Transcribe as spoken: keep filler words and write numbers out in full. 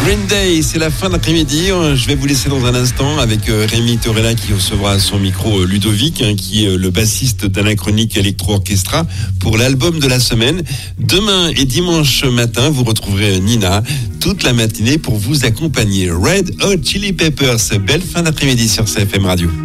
Green Day, c'est la fin d'après-midi. Je vais vous laisser dans un instant avec Rémi Torella qui recevra à son micro Ludovic, hein, qui est le bassiste d'Anachronique Electro Orchestra pour l'album de la semaine. Demain et dimanche matin, vous retrouverez Nina toute la matinée pour vous accompagner. Red Hot Chili Peppers, belle fin d'après-midi sur C F M Radio.